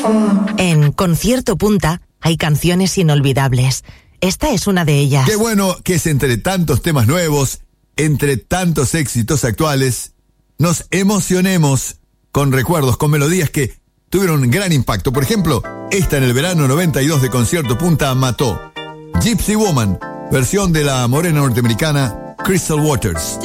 En Concierto Punta hay canciones inolvidables. Esta es una de ellas. Qué bueno que es entre tantos temas nuevos, entre tantos éxitos actuales, nos emocionemos con recuerdos, con melodías que tuvieron un gran impacto. Por ejemplo, esta en el verano 92 de Concierto Punta mató. Gypsy Woman, versión de la morena norteamericana Crystal Waters.